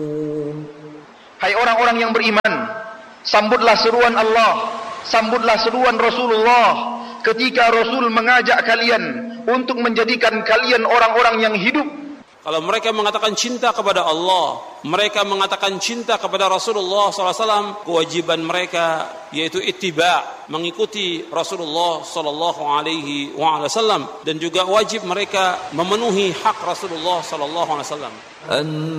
Hai orang-orang yang beriman, sambutlah seruan Allah, sambutlah seruan Rasulullah ketika Rasul mengajak kalian untuk menjadikan kalian orang-orang yang hidup. Kalau mereka mengatakan cinta kepada Allah, mereka mengatakan cinta kepada Rasulullah SAW, kewajiban mereka yaitu ittiba', mengikuti Rasulullah SAW, dan juga wajib mereka memenuhi hak Rasulullah SAW.